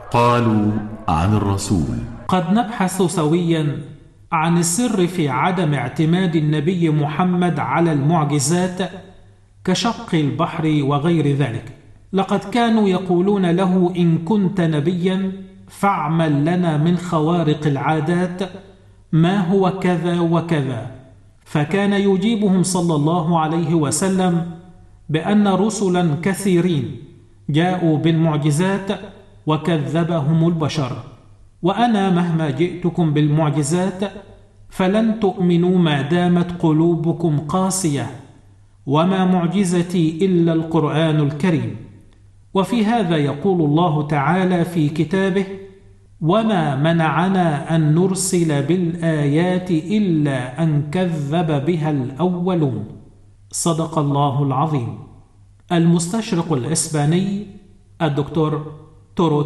قالوا عن الرسول. قد نبحث سويا عن السر في عدم اعتماد النبي محمد على المعجزات كشق البحر وغير ذلك. لقد كانوا يقولون له: إن كنت نبيا فاعمل لنا من خوارق العادات ما هو كذا وكذا. فكان يجيبهم صلى الله عليه وسلم بأن رسلا كثيرين جاءوا بالمعجزات وكذبهم البشر، وأنا مهما جئتكم بالمعجزات فلن تؤمنوا ما دامت قلوبكم قاسية، وما معجزتي إلا القرآن الكريم. وفي هذا يقول الله تعالى في كتابه: وما منعنا أن نرسل بالآيات إلا أن كذب بها الأولون. صدق الله العظيم. المستشرق الإسباني الدكتور تورو